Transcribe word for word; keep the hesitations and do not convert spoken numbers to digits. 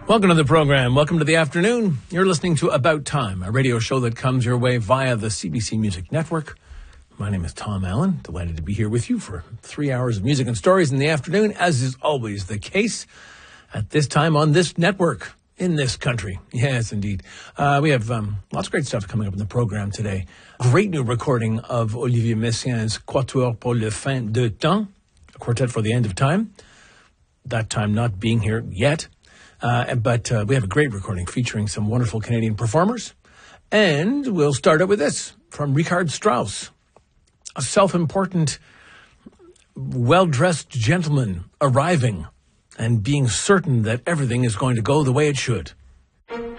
Welcome to the program. Welcome to the afternoon. You're listening to About Time, a radio show that comes your way via the C B C Music Network. My name is Tom Allen. Delighted to be here with you for three hours of music and stories in the afternoon, as is always the case at this time on this network in this country. Yes, indeed. Uh, we have um, lots of great stuff coming up in the program today. Great new recording of Olivier Messiaen's Quatuor pour le fin de temps, a quartet for the end of time. That time not being here yet. Uh, but uh, we have a great recording featuring some wonderful Canadian performers. And we'll start out with this from Richard Strauss, a self-important, well-dressed gentleman arriving and being certain that everything is going to go the way it should.